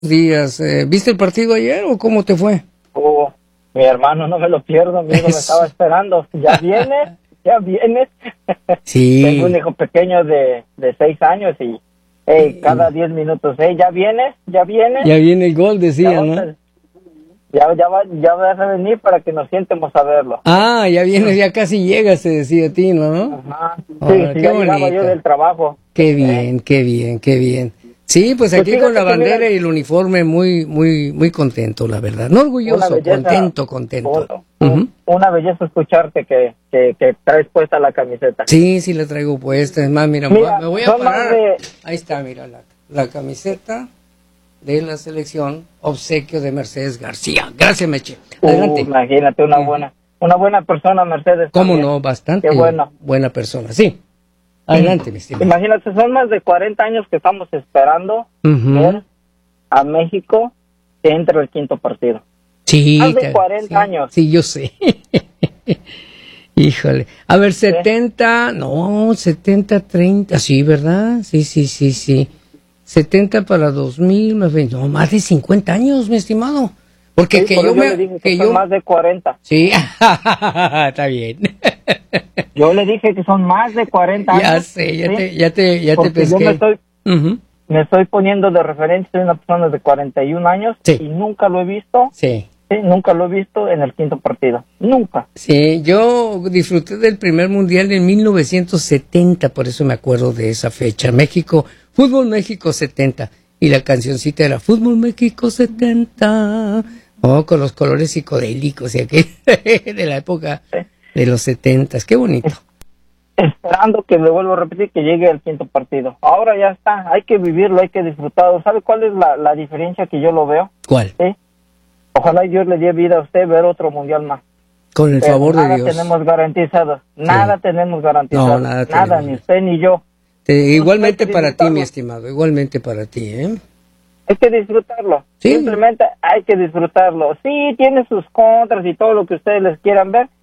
días. ¿Viste el partido ayer o cómo te fue? Mi hermano, no me lo pierdo, mi hijo me estaba esperando. ¿Ya vienes? ¿Ya vienes? Sí. Tengo un hijo pequeño de 6 años y cada 10 minutos, ¿ya vienes? ¿Ya vienes? Ya viene el gol, decía, ¿no? Ya vas a venir para que nos sientemos a verlo. Ah, ya vienes, ya casi llegas, te decía a ti, ¿no? Ajá. Sí, Qué ya llegaba yo del trabajo. Qué bien, qué bien, qué bien. Sí, pues aquí con la bandera y el uniforme muy contento, la verdad. No orgulloso, contento. Una belleza escucharte que traes puesta la camiseta. Sí, la traigo puesta. Es más, mira me voy a parar. Ahí está, mira, la camiseta de la selección, obsequio de Mercedes García. Gracias, Meche. Adelante. Imagínate, una buena persona, Mercedes. ¿Cómo no? Bastante. Qué bueno. Buena persona, sí. Adelante, mi estimado. Imagínate, son más de 40 años que estamos esperando ver a México que entre el quinto partido. Sí. Más de 40 años. Sí, yo sé. Híjole. A ver, 70-30. Sí, ¿verdad? Sí. 70 para 2000, no, más de 50 años, mi estimado. Porque sí, yo le dije que son más de 40. Sí, está bien. Yo le dije que son más de 40 años. Ya sé, ya te pesqué. Me estoy poniendo de referencia, soy una persona de 41 años y nunca lo he visto. Sí. Nunca lo he visto en el quinto partido. Nunca. Sí, yo disfruté del primer mundial en 1970, por eso me acuerdo de esa fecha. Fútbol México 70. Y la cancioncita era Fútbol México 70. Con los colores psicodélicos de la época de los 70. Qué bonito. Esperando que, le vuelvo a repetir, que llegue el quinto partido. Ahora ya está, hay que vivirlo, hay que disfrutarlo. ¿Sabe cuál es la diferencia que yo lo veo? ¿Cuál? ¿Sí? Ojalá Dios le dé vida a usted ver otro mundial más. Con el favor de Dios. Nada tenemos garantizado. Nada tenemos garantizado. No, nada, ni usted ni yo. Igualmente para ti, mi estimado. Igualmente para ti, ¿eh? Hay que disfrutarlo. Sí. Simplemente hay que disfrutarlo. Sí, tiene sus contras y todo lo que ustedes les quieran ver.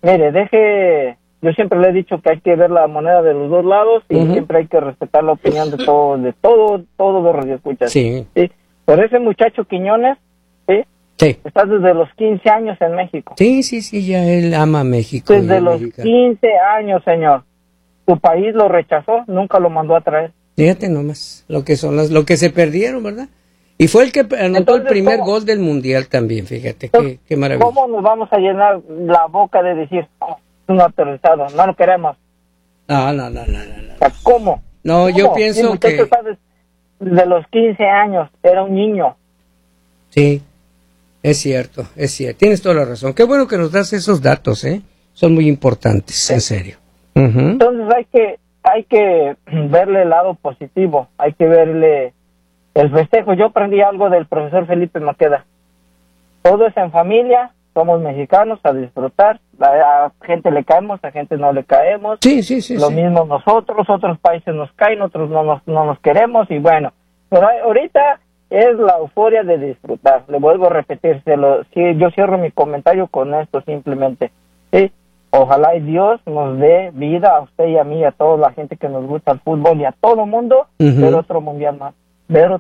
Mire, yo siempre le he dicho que hay que ver la moneda de los dos lados y siempre hay que respetar la opinión de todos los radioescuchas. Sí. Por ese muchacho Quiñones, ¿sí? Sí. Está desde los 15 años en México. Sí, ya él ama México. Desde los 15 años, señor. Su país lo rechazó, nunca lo mandó a traer. Fíjate nomás, lo que se perdieron, ¿verdad? Y fue el que anotó el primer gol del mundial también, fíjate, qué maravilla. ¿Cómo nos vamos a llenar la boca de decir, no autorizado, no lo queremos? No. O sea, ¿cómo? No, yo pienso que... Desde los 15 años, era un niño. Sí. Es cierto. Tienes toda la razón. Qué bueno que nos das esos datos, ¿eh? Son muy importantes, en serio. Entonces hay que verle el lado positivo, hay que verle el festejo. Yo aprendí algo del profesor Felipe Maqueda. Todo es en familia, somos mexicanos, a disfrutar. A gente le caemos, a gente no le caemos. Sí. Lo mismo nosotros, otros países nos caen, otros no nos queremos y bueno. Pero ahorita es la euforia de disfrutar. Le vuelvo a repetir, yo cierro mi comentario con esto simplemente. ¿Sí? Ojalá y Dios nos dé vida a usted y a mí, a toda la gente que nos gusta el fútbol y a todo mundo, ver otro mundial más. Pero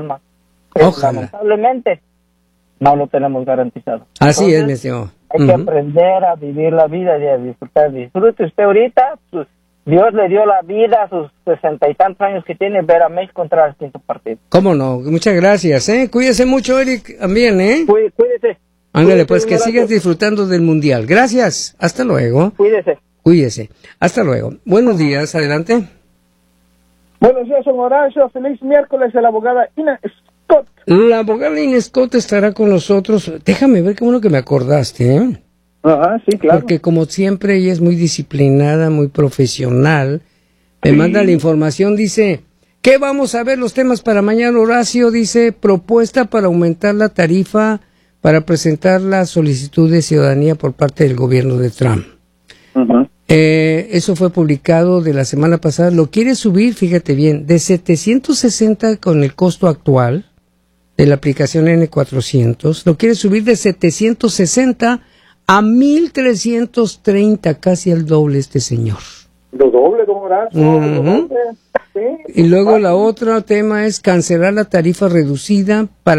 ojalá. Lamentablemente no lo tenemos garantizado. Así Entonces, es, mi señor. Hay que aprender a vivir la vida y a disfrutar. Disfrute usted ahorita, pues, Dios le dio la vida a sus 60 y tantos años que tiene, ver a México contra el quinto partido. ¿Cómo no? Muchas gracias, ¿eh? Cuídese mucho, Eric, también, ¿eh? Cuídese. Ándale, pues, que sigas disfrutando del mundial. Gracias. Hasta luego. Cuídese. Hasta luego. Buenos días. Adelante. Buenos días, don Horacio. Feliz miércoles a la abogada Ina Scott. La abogada Ina Scott estará con nosotros. Déjame ver qué bueno que me acordaste, ¿eh? Ajá, sí, claro. Porque como siempre ella es muy disciplinada, muy profesional. Me manda la información, dice, ¿qué vamos a ver los temas para mañana, Horacio? Dice, propuesta para aumentar la tarifa para presentar la solicitud de ciudadanía por parte del gobierno de Trump. Eso fue publicado de la semana pasada. Lo quiere subir, fíjate bien, de 760 con el costo actual de la aplicación N400. Lo quiere subir de 760 a 1,330, casi el doble este señor. Lo doble, don Horacio. Y luego la otra tema es cancelar la tarifa reducida para